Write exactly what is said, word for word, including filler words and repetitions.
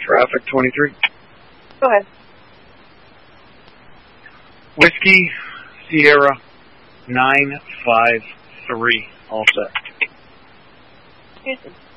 Traffic twenty-three. Go ahead. Whiskey Sierra nine five three. All set. Houston.